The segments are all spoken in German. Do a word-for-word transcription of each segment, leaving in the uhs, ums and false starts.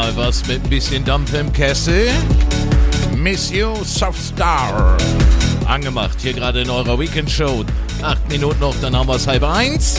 mal was mit ein bisschen Dampf im Kessel. Miss You, Softstar. Angemacht, hier gerade in eurer Weekend-Show. Acht Minuten noch, dann haben wir es halb eins.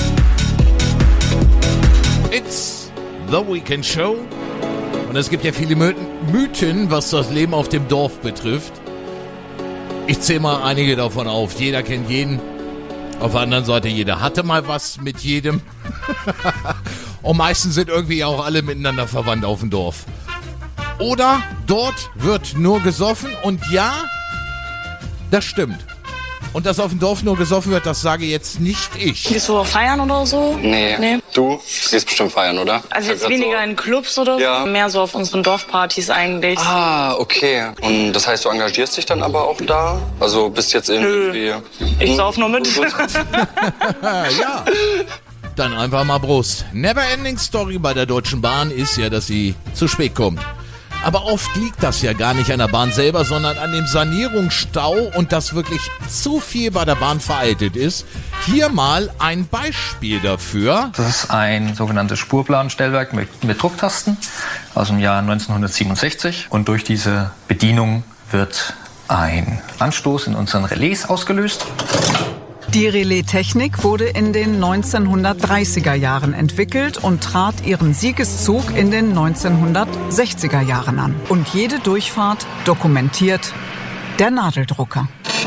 It's the Weekend Show. Und es gibt ja viele Mythen, was das Leben auf dem Dorf betrifft. Ich zähle mal einige davon auf. Jeder kennt jeden. Auf der anderen Seite, jeder hatte mal was mit jedem. Und meistens sind irgendwie auch alle miteinander verwandt auf dem Dorf. Oder dort wird nur gesoffen. Und ja, das stimmt. Und dass auf dem Dorf nur gesoffen wird, das sage jetzt nicht ich. Gehst du feiern oder so? Nee. nee. Du gehst bestimmt feiern, oder? Also jetzt weniger so in Clubs oder so? Ja. Mehr so auf unseren Dorfpartys eigentlich. Ah, okay. Und das heißt, du engagierst dich dann aber auch da? Also bist jetzt irgendwie... Nö. Ich sauf nur mit. Ja. Dann einfach mal Brust. Neverending Story bei der Deutschen Bahn ist ja, dass sie zu spät kommt. Aber oft liegt das ja gar nicht an der Bahn selber, sondern an dem Sanierungsstau und dass wirklich zu viel bei der Bahn veraltet ist. Hier mal ein Beispiel dafür. Das ist ein sogenanntes Spurplanstellwerk mit, mit Drucktasten aus dem Jahr neunzehnhundertsiebenundsechzig. Und durch diese Bedienung wird ein Anstoß in unseren Relais ausgelöst. Die Relaistechnik wurde in den neunzehnhundertdreißiger Jahren entwickelt und trat ihren Siegeszug in den neunzehnhundertsechziger Jahren an. Und jede Durchfahrt dokumentiert der Nadeldrucker.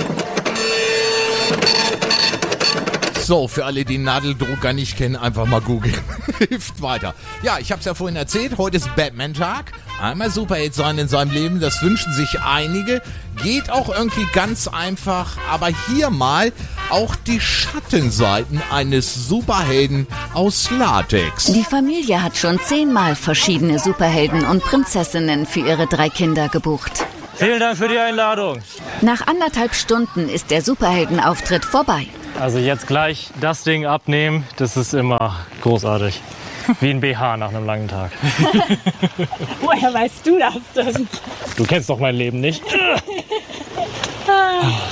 So, für alle, die Nadeldrucker nicht kennen, einfach mal googeln. Hilft weiter. Ja, ich habe es ja vorhin erzählt, heute ist Batman-Tag. Einmal Superheld sein in seinem Leben, das wünschen sich einige. Geht auch irgendwie ganz einfach, aber hier mal auch die Schattenseiten eines Superhelden aus Latex. Die Familie hat schon zehnmal verschiedene Superhelden und Prinzessinnen für ihre drei Kinder gebucht. Vielen Dank für die Einladung. Nach anderthalb Stunden ist der Superheldenauftritt vorbei. Also jetzt gleich das Ding abnehmen, das ist immer großartig. Wie ein B H nach einem langen Tag. Woher weißt du das denn? Du kennst doch mein Leben nicht.